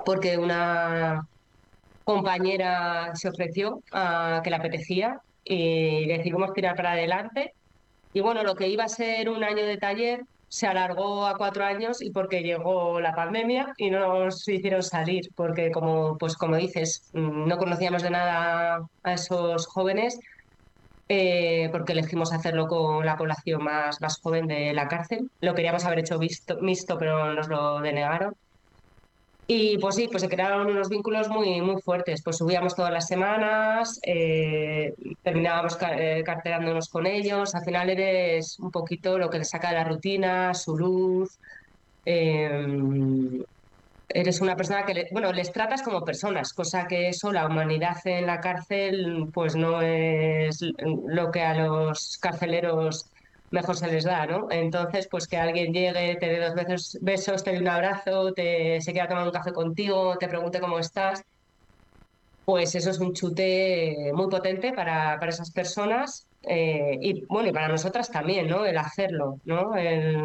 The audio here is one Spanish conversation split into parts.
porque una compañera se ofreció a que le apetecía y decidimos tirar para adelante. Y bueno, lo que iba a ser un año de taller se alargó a 4 años y porque llegó la pandemia y no nos hicieron salir, porque como dices, no conocíamos de nada a esos jóvenes, porque elegimos hacerlo con la población más joven de la cárcel. Lo queríamos haber hecho mixto, pero nos lo denegaron. Y pues sí, pues se crearon unos vínculos muy fuertes. Pues subíamos todas las semanas, terminábamos carteándonos con ellos. Al final eres un poquito lo que les saca de la rutina, su luz. eh, Eres una persona que, bueno, les tratas como personas, cosa que eso, la humanidad en la cárcel, pues no es lo que a los carceleros mejor se les da, ¿no? Entonces, pues que alguien llegue, te dé dos besos, te dé un abrazo, se quiera tomar un café contigo, te pregunte cómo estás, pues eso es un chute muy potente para esas personas, y bueno, y para nosotras también, ¿no? El hacerlo, ¿no?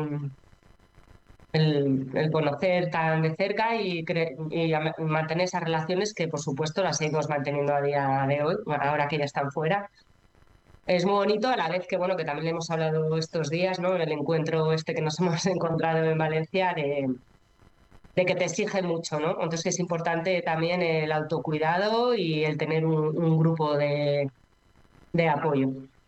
El conocer tan de cerca y mantener esas relaciones que, por supuesto, las seguimos manteniendo a día de hoy, ahora que ya están fuera. Es muy bonito, a la vez que, bueno, que también le hemos hablado estos días, ¿no? En el encuentro este que nos hemos encontrado en Valencia, de que te exige mucho, ¿no? Entonces, que es importante también el autocuidado y el tener un grupo de apoyo.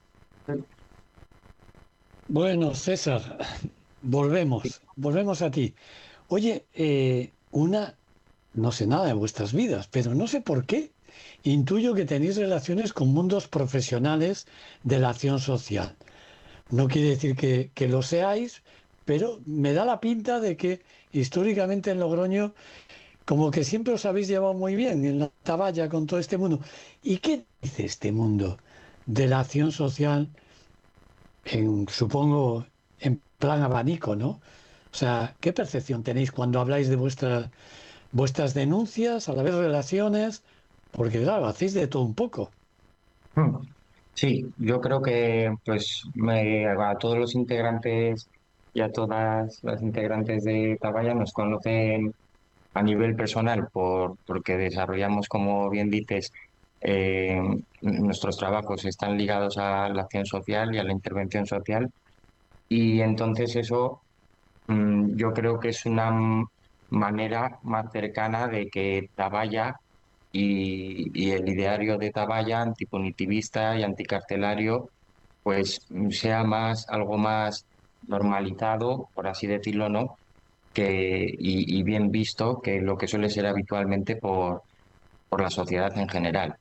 Bueno, César, volvemos a ti. Oye, no sé nada de vuestras vidas, pero no sé por qué. Intuyo que tenéis relaciones con mundos profesionales de la acción social. No quiere decir que lo seáis, pero me da la pinta de que históricamente en Logroño como que siempre os habéis llevado muy bien en la Taballa con todo este mundo. ¿Y qué dice este mundo de la acción social supongo, en plan abanico, ¿no? O sea, ¿qué percepción tenéis cuando habláis de vuestras denuncias, a la vez relaciones? Porque claro, hacéis de todo un poco. Mm. Sí, yo creo que a todos los integrantes y a todas las integrantes de Tabaya nos conocen a nivel personal porque desarrollamos, como bien dices, nuestros trabajos están ligados a la acción social y a la intervención social y entonces eso yo creo que es una manera más cercana de que Tabaya y el ideario de Tabaya, antipunitivista y anticarcelario, pues sea algo más normalizado, por así decirlo, ¿no? Y bien visto que lo que suele ser habitualmente por la sociedad en general.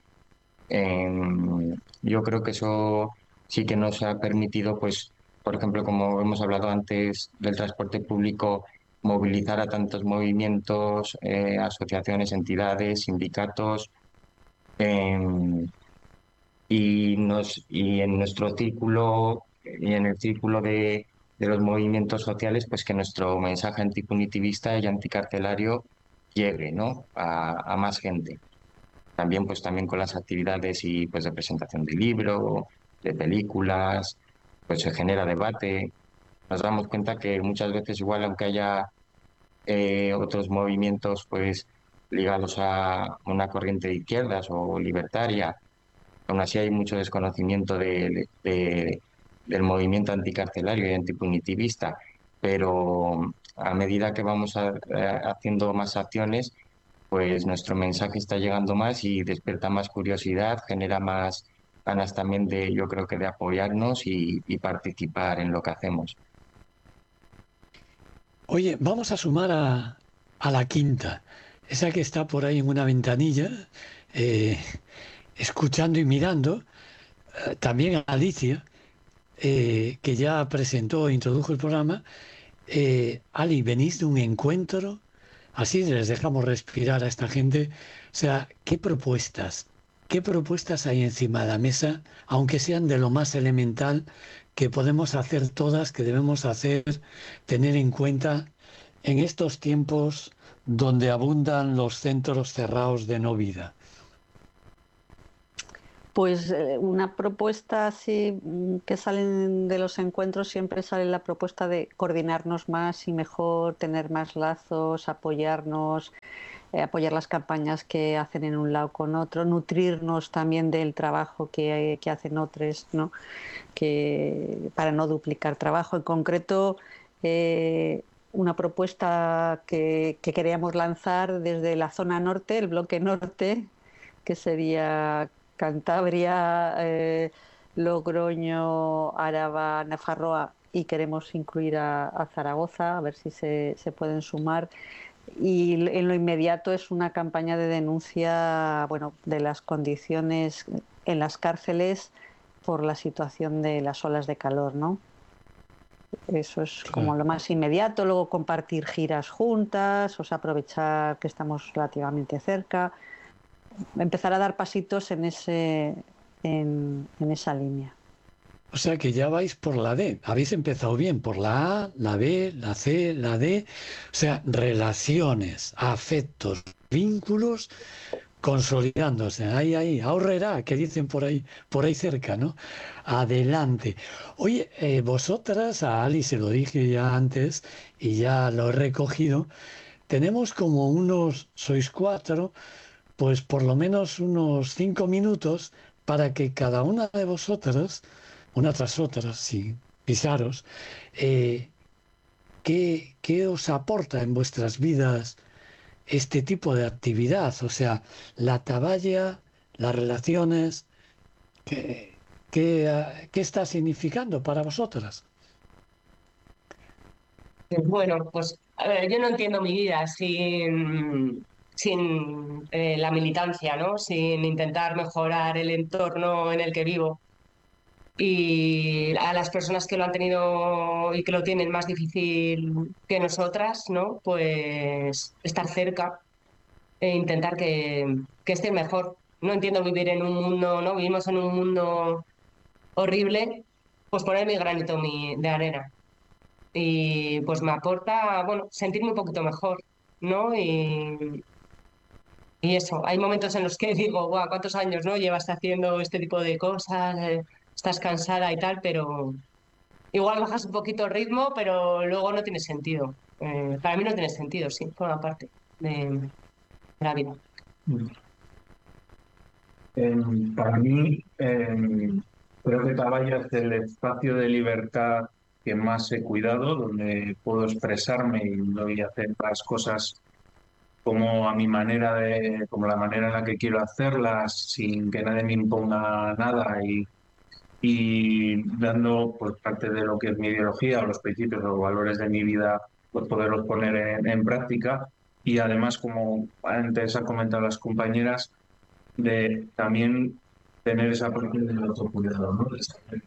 Yo creo que eso sí que nos ha permitido, pues, por ejemplo, como hemos hablado antes del transporte público, movilizar a tantos movimientos, asociaciones, entidades, sindicatos, em, y en nuestro círculo y en el círculo de los movimientos sociales, pues que nuestro mensaje antipunitivista y anticarcelario llegue, ¿no? A más gente. También, pues también con las actividades y pues de presentación de libro, de películas, pues se genera debate. Nos damos cuenta que muchas veces igual, aunque haya otros movimientos pues ligados a una corriente de izquierdas o libertaria, aún así hay mucho desconocimiento del movimiento anticarcelario y antipunitivista, pero a medida que vamos haciendo más acciones, pues nuestro mensaje está llegando más y despierta más curiosidad, genera más ganas también de, yo creo que de apoyarnos y participar en lo que hacemos. Oye, vamos a sumar a la quinta, esa que está por ahí en una ventanilla, eh, escuchando y mirando. También a Alicia, que ya presentó e introdujo el programa. Ali, venís de un encuentro, así les dejamos respirar a esta gente. O sea, qué propuestas hay encima de la mesa, aunque sean de lo más elemental que podemos hacer todas, que debemos hacer, tener en cuenta en estos tiempos donde abundan los centros cerrados de no vida? Pues una propuesta así que salen de los encuentros, siempre sale la propuesta de coordinarnos más y mejor, tener más lazos, apoyarnos, apoyar las campañas que hacen en un lado con otro, nutrirnos también del trabajo que hacen otros, ¿no? Para no duplicar trabajo. En concreto, una propuesta que queríamos lanzar desde la zona norte, el bloque norte, que sería Cantabria, Logroño, Araba, Nafarroa, y queremos incluir a Zaragoza, a ver si se pueden sumar. Y en lo inmediato es una campaña de denuncia, bueno, de las condiciones en las cárceles por la situación de las olas de calor, ¿no? Eso es como lo más inmediato. Luego compartir giras juntas, o sea, aprovechar que estamos relativamente cerca, empezar a dar pasitos en esa línea. O sea que ya vais por la D. Habéis empezado bien por la A, la B, la C, la D. O sea, relaciones, afectos, vínculos consolidándose. Ahí, ahorrará, que dicen por ahí cerca, ¿no? Adelante. Oye, vosotras, a Ali se lo dije ya antes y ya lo he recogido, tenemos como sois 4, pues por lo menos unos 5 minutos para que cada una de vosotras, una tras otra, sin pisaros, ¿qué os aporta en vuestras vidas este tipo de actividad? O sea, la taballa, las relaciones, ¿qué está significando para vosotras? Bueno, pues a ver, yo no entiendo mi vida sin la militancia, ¿no? Sin intentar mejorar el entorno en el que vivo. Y a las personas que lo han tenido y que lo tienen más difícil que nosotras, ¿no? Pues estar cerca e intentar que estén mejor. No entiendo vivir en un mundo, ¿no? Vivimos en un mundo horrible, pues poner mi granito de arena. Y pues me aporta, bueno, sentirme un poquito mejor, ¿no? Y eso, hay momentos en los que digo, guau, ¿cuántos años, no? Llevas haciendo este tipo de cosas, estás cansada y tal, pero igual bajas un poquito el ritmo, pero luego no tiene sentido. Para mí no tiene sentido, sí, forma parte de la vida. Para mí, creo que Tabaya es el espacio de libertad que más he cuidado, donde puedo expresarme y doy a hacer las cosas como a mi manera como la manera en la que quiero hacerlas, sin que nadie me imponga nada y dando pues parte de lo que es mi ideología o los principios o valores de mi vida, pues poderlos poner en práctica. Y además, como antes han comentado las compañeras, de también tener esa parte del autocuidado, ¿no? De saber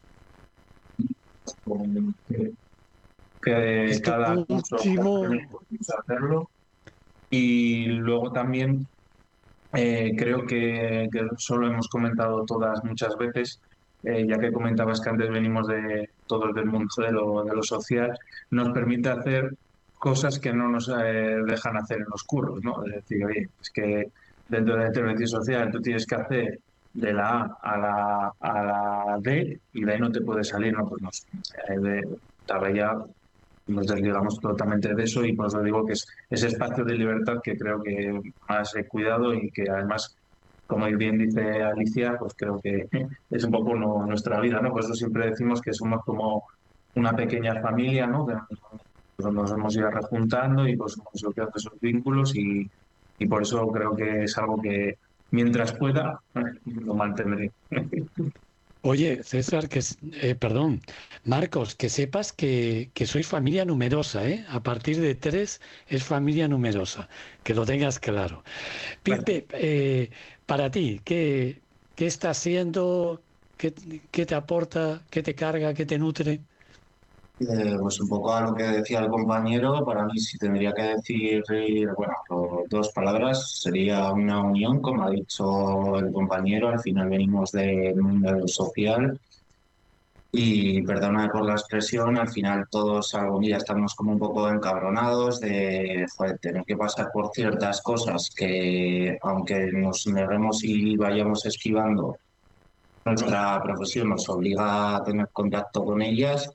que Esto cada curso último, podemos hacerlo. Y luego también creo que eso lo hemos comentado todas muchas veces, ya que comentabas que antes venimos de todos del mundo de lo social, nos permite hacer cosas que no nos dejan hacer en los curros, ¿no? Es decir, oye, es que dentro de la intervención social tú tienes que hacer de la A a la D y de ahí no te puedes salir, ¿no? Pues no sé, estaba ya nos desligamos totalmente de eso y por eso digo que es ese espacio de libertad que creo que más he cuidado y que además, como bien dice Alicia, pues creo que es un poco nuestra vida, ¿no? Por eso siempre decimos que somos como una pequeña familia, ¿no? Que nos hemos ido rejuntando y pues hemos ido creando esos vínculos y por eso creo que es algo que mientras pueda lo mantendré. oye, César, perdón, Marcos, que sepas que sois familia numerosa, ¿eh? A partir de 3 es familia numerosa, que lo tengas claro. Pipe, para ti, ¿qué está haciendo? ¿Qué te aporta? ¿Qué te carga? ¿Qué te nutre? Pues un poco a lo que decía el compañero, para mí si tendría que decir, bueno, dos palabras, sería una unión, como ha dicho el compañero, al final venimos del mundo social y perdona por la expresión, al final todos algún día estamos como un poco encabronados de joder, tener que pasar por ciertas cosas que aunque nos neguemos y vayamos esquivando, nuestra profesión nos obliga a tener contacto con ellas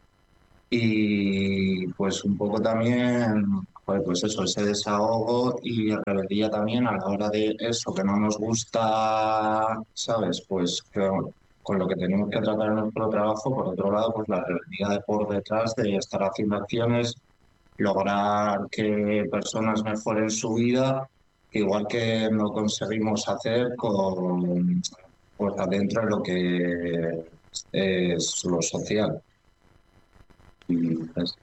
y pues un poco también, pues eso, ese desahogo y rebeldía también a la hora de eso, que no nos gusta, ¿sabes? Pues que con lo que tenemos que tratar en nuestro trabajo, por otro lado, pues la rebeldía de por detrás de estar haciendo acciones, lograr que personas mejoren su vida, igual que no conseguimos hacer con, pues adentro de lo que es lo social. Y, pues,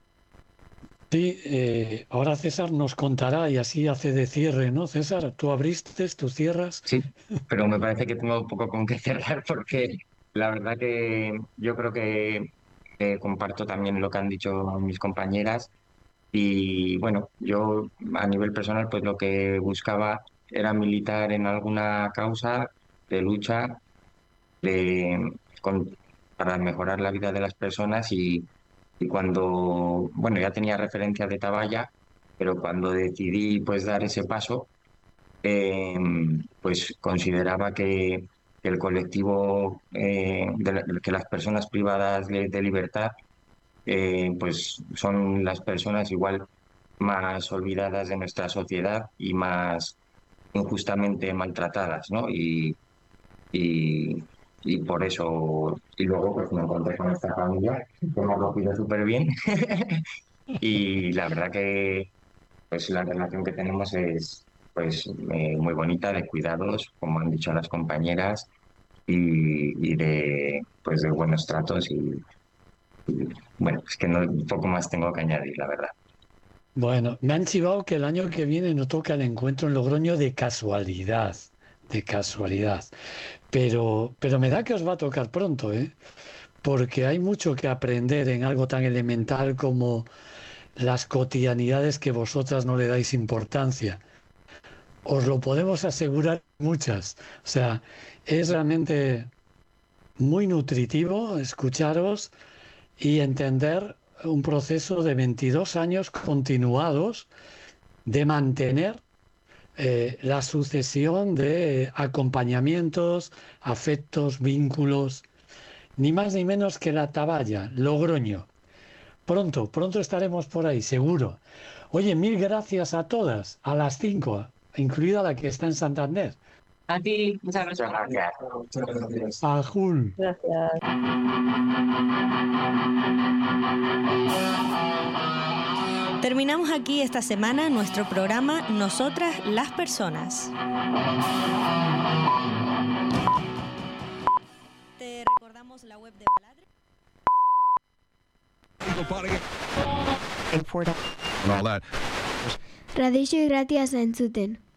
Sí, ahora César nos contará y así hace de cierre, ¿no, César? Tú abriste, tú cierras. Sí, pero me parece que tengo un poco con qué cerrar porque la verdad que yo creo que comparto también lo que han dicho mis compañeras y bueno, yo a nivel personal pues lo que buscaba era militar en alguna causa de lucha de, con- para mejorar la vida de las personas y cuando, bueno, ya tenía referencia de Tabaya, pero cuando decidí pues dar ese paso, eh, pues consideraba que el colectivo, que las personas privadas de libertad, pues son las personas igual más olvidadas de nuestra sociedad y más injustamente maltratadas, ¿no? Y, y por eso, y luego pues me encontré con esta familia que me ha acogido súper bien y la verdad que pues la relación que tenemos es pues muy bonita, de cuidados, como han dicho las compañeras, y de pues de buenos tratos y, bueno, es que no poco más tengo que añadir, la verdad. Bueno, me han chivado que el año que viene no toca el encuentro en Logroño de casualidad, de casualidad. Pero me da que os va a tocar pronto, ¿eh? Porque hay mucho que aprender en algo tan elemental como las cotidianidades que vosotras no le dais importancia. Os lo podemos asegurar muchas. O sea, es realmente muy nutritivo escucharos y entender un proceso de 22 años continuados de mantener la sucesión de acompañamientos, afectos, vínculos, ni más ni menos que la Taballa, Logroño. Pronto estaremos por ahí, seguro. Oye, mil gracias a todas, a las 5, incluida la que está en Santander. A ti, muchas gracias. muchas gracias. A Jul. Gracias. Terminamos aquí esta semana nuestro programa Nosotras las Personas. Te recordamos la web de Baladre. Tradizio irratia zentzuten.